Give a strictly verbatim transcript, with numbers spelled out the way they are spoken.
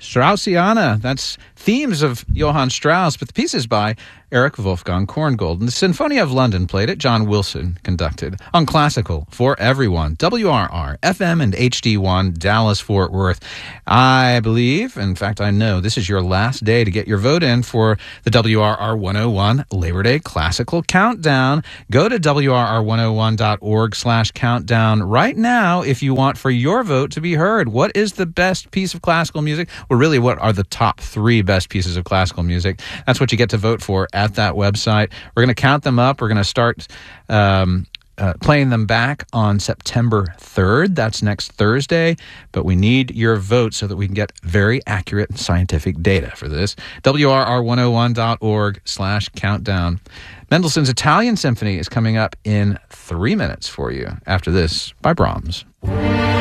Straussiana. That's themes of Johann Strauss, but the piece is by Eric Wolfgang Korngold. And the Sinfonia of London played it. John Wilson conducted on Classical for Everyone. W R R, F M and H D one, Dallas-Fort Worth. I believe, in fact, I know, this is your last day to get your vote in for the W R R one oh one Labor Day Classical Countdown. Go to W R R one oh one dot org slash countdown right now if you want for your vote to be heard. What is the best piece of classical music? Well, really, what are the top three best pieces of classical music? That's what you get to vote for at that website. We're going to count them up. We're going to start um, uh, playing them back on September third. That's next Thursday. But we need your vote so that we can get very accurate scientific data for this. W R R one oh one dot org slash countdown. Mendelssohn's Italian Symphony is coming up in three minutes for you after this by Brahms.